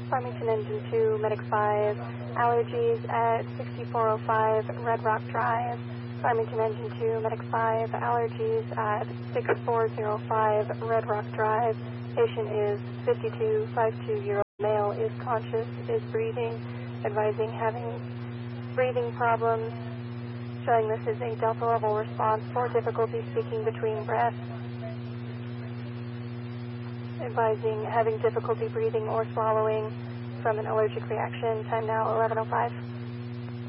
Farmington Engine 2, Medic 5, allergies at 6405 Red Rock Drive. Farmington Engine 2, Medic 5, allergies at 6405 Red Rock Drive. Patient is 52, male, is conscious, is breathing, advising having breathing problems, showing this is a Delta level response for difficulty speaking between breaths, advising having difficulty breathing or swallowing from an allergic reaction. Time now 11:05.